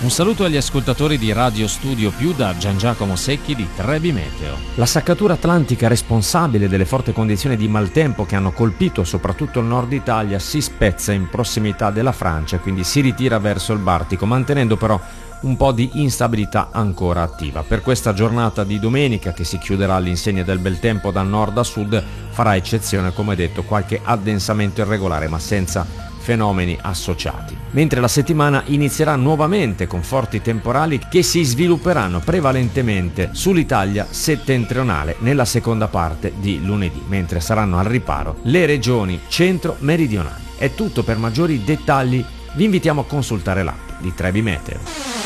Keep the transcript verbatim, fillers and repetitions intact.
Un saluto agli ascoltatori di Radio Studio Più da Gian Giacomo Secchi di Trebi Meteo. La saccatura atlantica responsabile delle forti condizioni di maltempo che hanno colpito soprattutto il nord Italia si spezza in prossimità della Francia e quindi si ritira verso il Baltico, mantenendo però un po' di instabilità ancora attiva. Per questa giornata di domenica, che si chiuderà all'insegna del bel tempo da nord a sud, farà eccezione, come detto, qualche addensamento irregolare ma senza fenomeni associati. Mentre la settimana inizierà nuovamente con forti temporali che si svilupperanno prevalentemente sull'Italia settentrionale nella seconda parte di lunedì, mentre saranno al riparo le regioni centro-meridionali. È tutto. Per maggiori dettagli vi invitiamo a consultare l'app di Trebi Meteo.